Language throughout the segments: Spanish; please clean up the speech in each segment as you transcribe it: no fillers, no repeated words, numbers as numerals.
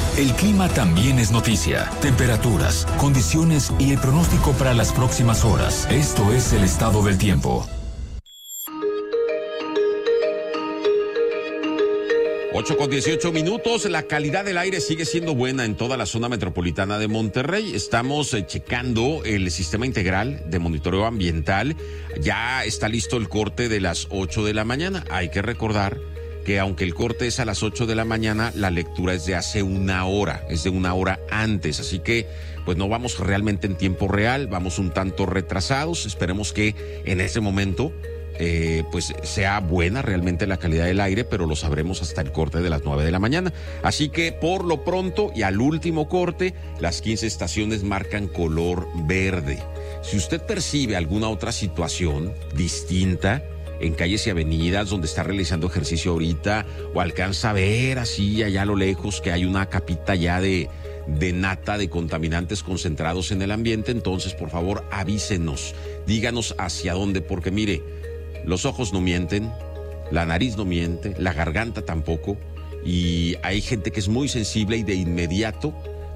El clima también es noticia. Temperaturas, condiciones y el pronóstico para las próximas horas. Esto es el estado del tiempo. 8:18. La calidad del aire sigue siendo buena en toda la zona metropolitana de Monterrey. Estamos checando el sistema integral de monitoreo ambiental. Ya está listo el corte de las 8 de la mañana. Hay que recordar que aunque el corte es a las 8 de la mañana, la lectura es de hace una hora, es de una hora antes. Así que pues no vamos realmente en tiempo real, vamos un tanto retrasados. Esperemos que en ese momento pues sea buena realmente la calidad del aire, pero lo sabremos hasta el corte de las 9 de la mañana. Así que por lo pronto y al último corte, las 15 estaciones marcan color verde. Si usted percibe alguna otra situación distinta en calles y avenidas donde está realizando ejercicio ahorita, o alcanza a ver así allá a lo lejos que hay una capita ya de nata de contaminantes concentrados en el ambiente, entonces por favor avísenos, díganos hacia dónde, porque mire, los ojos no mienten, la nariz no miente, la garganta tampoco, y hay gente que es muy sensible y de inmediato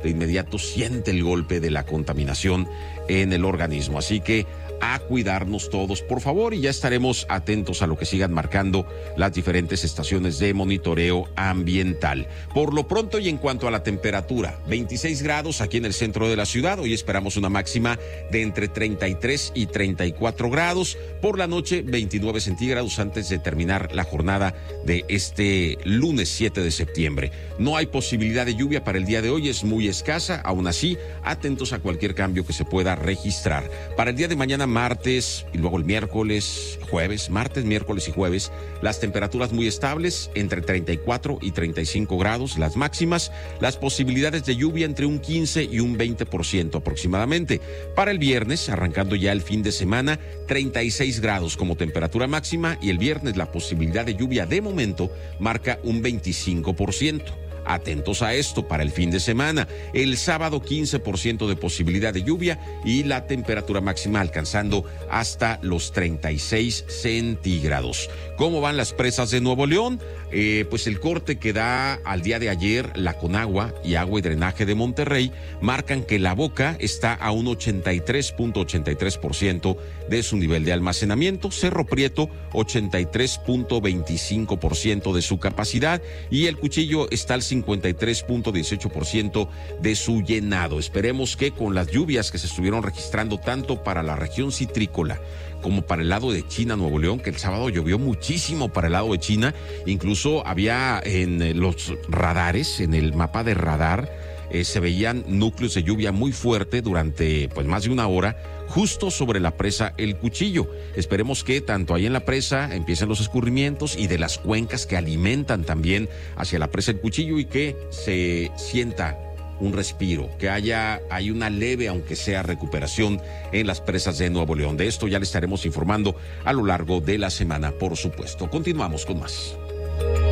siente el golpe de la contaminación en el organismo. Así que a cuidarnos todos, por favor, y ya estaremos atentos a lo que sigan marcando las diferentes estaciones de monitoreo ambiental. Por lo pronto y en cuanto a la temperatura, 26 grados aquí en el centro de la ciudad. Hoy esperamos una máxima de entre 33 y 34 grados. Por la noche, 29 centígrados antes de terminar la jornada de este lunes 7 de septiembre. No hay posibilidad de lluvia para el día de hoy, es muy escasa. Aún así, atentos a cualquier cambio que se pueda registrar. Para el día de mañana, martes y luego el miércoles, jueves, martes, miércoles y jueves, las temperaturas muy estables, entre 34 y 35 grados, las máximas, las posibilidades de lluvia entre un 15 y un 20% aproximadamente. Para el viernes, arrancando ya el fin de semana, 36 grados como temperatura máxima, y el viernes la posibilidad de lluvia de momento marca un 25%. Atentos a esto para el fin de semana. El sábado 15% de posibilidad de lluvia y la temperatura máxima alcanzando hasta los 36 centígrados. ¿Cómo van las presas de Nuevo León? Pues el corte que da al día de ayer la Conagua y Agua y Drenaje de Monterrey marcan que la Boca está a un 83.83% de su nivel de almacenamiento, Cerro Prieto 83.25% de su capacidad y el Cuchillo está al 53.18% de su llenado. Esperemos que con las lluvias que se estuvieron registrando tanto para la región citrícola como para el lado de China, Nuevo León, que el sábado llovió muchísimo para el lado de China, incluso había en los radares, en el mapa de radar, se veían núcleos de lluvia muy fuerte durante pues más de una hora, justo sobre la presa El Cuchillo. Esperemos que tanto ahí en la presa empiecen los escurrimientos y de las cuencas que alimentan también hacia la presa El Cuchillo y que se sienta un respiro, que hay una leve, aunque sea, recuperación en las presas de Nuevo León. De esto ya le estaremos informando a lo largo de la semana, por supuesto. Continuamos con más.